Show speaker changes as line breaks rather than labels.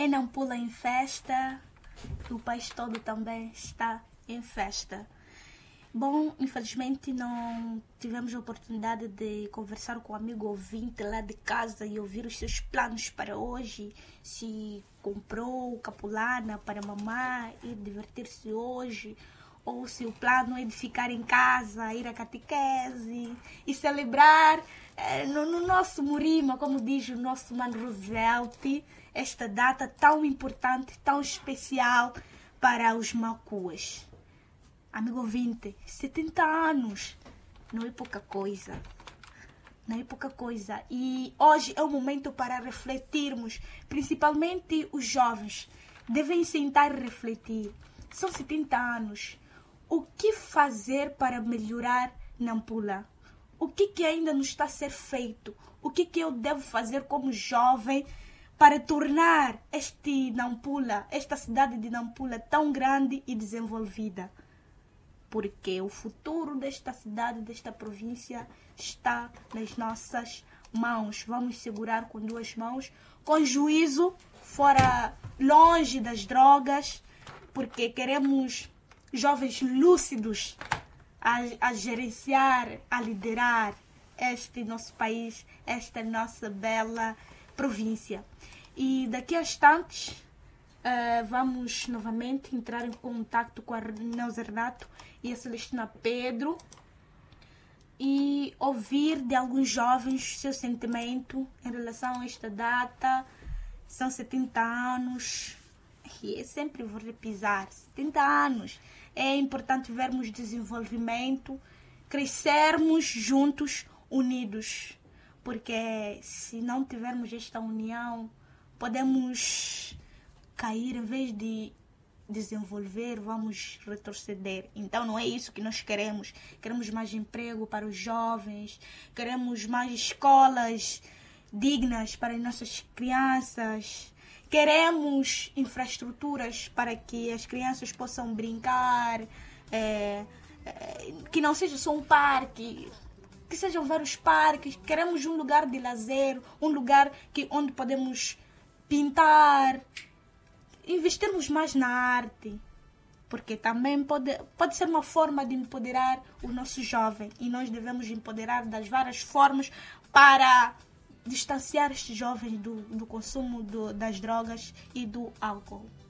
em Nampula em festa, o país todo também está em festa. Bom, infelizmente não tivemos a oportunidade de conversar com o amigo ouvinte lá de casa e ouvir os seus planos para hoje. Se comprou capulana para mamar e divertir-se hoje, ou se o plano é de ficar em casa, ir à catequese e celebrar no nosso Murima, como diz o nosso mano Roosevelt, esta data tão importante, tão especial para os macuas. Amigo ouvinte, 70 anos não é pouca coisa. Não é pouca coisa. E hoje é o momento para refletirmos, principalmente os jovens. Devem sentar e refletir. São 70 anos. O que fazer para melhorar Nampula? O que ainda não está a ser feito? O que eu devo fazer como jovem para tornar Nampula, esta cidade de Nampula tão grande e desenvolvida? Porque o futuro desta cidade, desta província, está nas nossas mãos. Vamos segurar com duas mãos, com juízo, fora longe das drogas, porque queremos jovens lúcidos a gerenciar, a liderar este nosso país, esta nossa bela província. E daqui a instantes vamos novamente entrar em contato com a Neuza Renato e a Celestina Pedro e ouvir de alguns jovens seu sentimento em relação a esta data. São 70 anos e eu sempre vou repisar, 70 anos. É importante vermos desenvolvimento, crescermos juntos, unidos, porque se não tivermos esta união, podemos cair. Em vez de desenvolver, vamos retroceder. Então não é isso que nós queremos. Queremos mais emprego para os jovens, queremos mais escolas dignas para as nossas crianças, queremos infraestruturas para que as crianças possam brincar, que não seja só um parque, que sejam vários parques. Queremos um lugar de lazer, um lugar onde podemos pintar, investirmos mais na arte, porque também pode ser uma forma de empoderar o nosso jovem, e nós devemos empoderar das várias formas para distanciar estes jovens do consumo das drogas e do álcool.